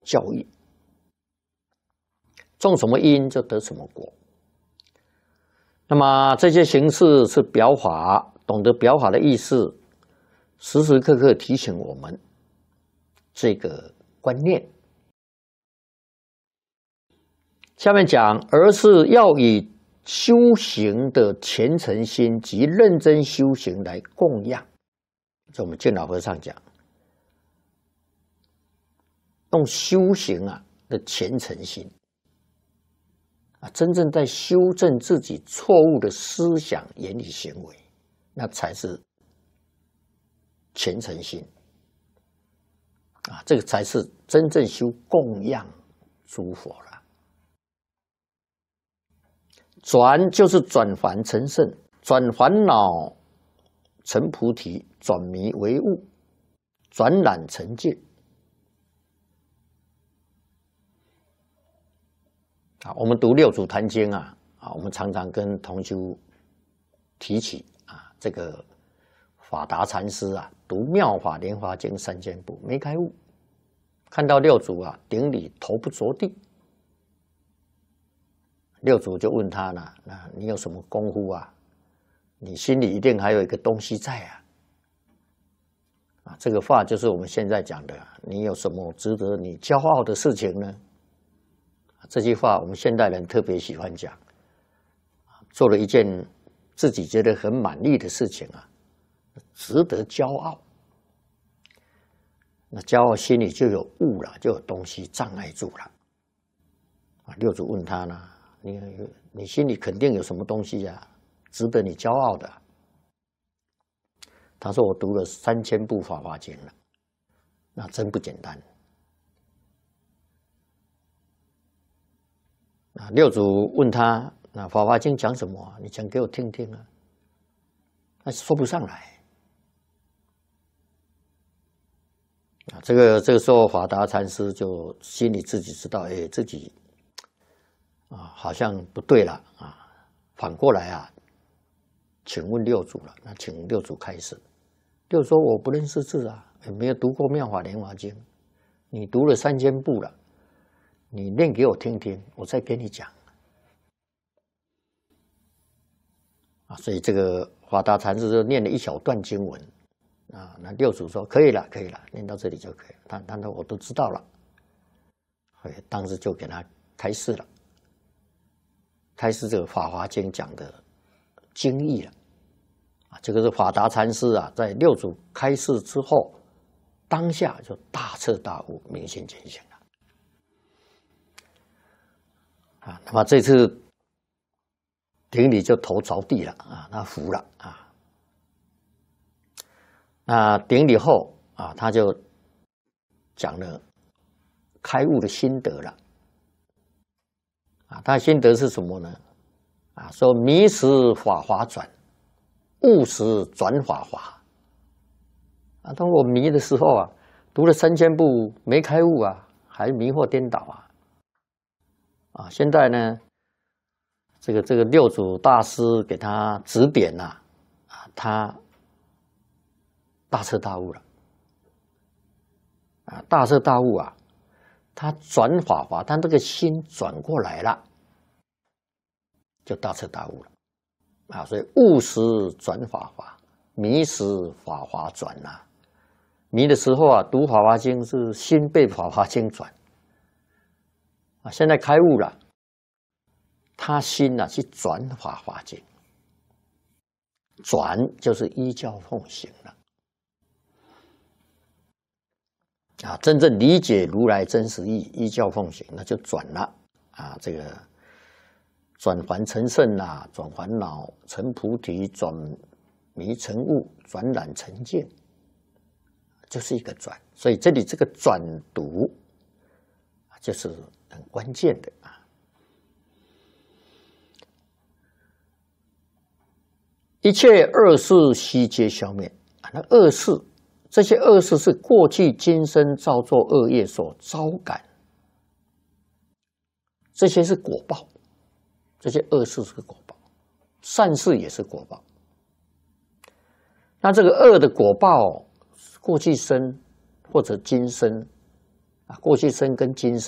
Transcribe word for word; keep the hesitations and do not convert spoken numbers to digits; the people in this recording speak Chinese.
教育，种什么因就得什么果。那么这些形式是表法，懂得表法的意思，时时刻刻提醒我们这个观念。下面讲，而是要以修行的虔诚心及认真修行来供养。这我们见老和尚讲，用修行啊的虔诚心啊，真正在修正自己错误的思想、言语、行为，那才是虔诚心啊，这个才是真正修供养诸佛了。转就是转凡成圣，转烦恼成菩提，转迷为悟，转染成净。啊，我们读六祖坛经啊，啊，我们常常跟同修提起啊，这个法达禅师啊，读《妙法莲华经》三千部没开悟，看到六祖啊顶礼头不着地。六祖就问他呢，那你有什么功夫啊？你心里一定还有一个东西在啊！啊，这个话就是我们现在讲的，你有什么值得你骄傲的事情呢？这句话我们现代人特别喜欢讲，做了一件自己觉得很满意的事情啊，值得骄傲。那骄傲心里就有物了，就有东西障碍住了。啊，六祖问他呢，你你心里肯定有什么东西呀、啊，值得你骄傲的？他说：“我读了三千部《法华经》了，那真不简单。”啊，六祖问他：“那《法华经》讲什么、啊？你讲给我听听啊。”他说不上来。啊，这个这个时候，法达禅师就心里自己知道，哎，自己啊好像不对了啊。反过来啊，请问六祖了。那请六祖开示。六祖说：“我不认识字啊，也没有读过《妙法莲华经》，你读了三千部了，你念给我听听，我再给你讲。”啊，所以这个法达禅师就念了一小段经文。啊，那六祖说可以了，可以了，念到这里就可以了。他他说我都知道了，所以当时就给他开示了，开示这个《法华经》讲的经义了。啊，这个是法达禅师啊，在六祖开示之后，当下就大彻大悟，明心见性了。啊，那么这次顶礼就头着地了啊，他服了啊。那顶礼后啊，他就讲了开悟的心得了。啊，他的心得是什么呢？啊，说迷时法华转，悟时转法华。啊，当我迷的时候啊，读了三千部没开悟啊，还迷惑颠倒啊。啊，现在呢，这个这个六祖大师给他指点呐、啊，啊，他大彻大悟了。啊，大彻大悟啊，他转法华，他这个心转过来了，就大彻大悟了。啊，所以悟时转法华，迷时法华转呐、啊。迷的时候啊，读《法华经》是心被《法华经》转。啊，现在开悟了，他心啊去转《法华经》，转就是依教奉行了。啊，真正理解如来真实义，依教奉行，那就转了啊！这个转凡成圣啊，转烦恼成菩提，转迷成悟，转染成净，就是一个转。所以这里这个转读就是很关键的啊！一切恶事悉皆消灭啊，那恶事。这些恶事是过去今生造作恶业所招感，这些是果报，这些恶事是果报，善事也是果报。那这个恶的果报，过去生或者今生啊，过去生跟今生。